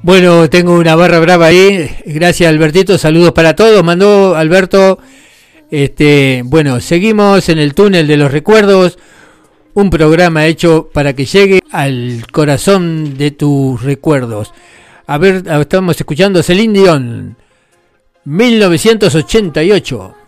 Bueno, tengo una barra brava ahí. Gracias, Albertito. Saludos para todos. Mandó Alberto. Bueno, seguimos en el túnel de los recuerdos. Un programa hecho para que llegue al corazón de tus recuerdos. A ver, estamos escuchando Celine Dion, 1988.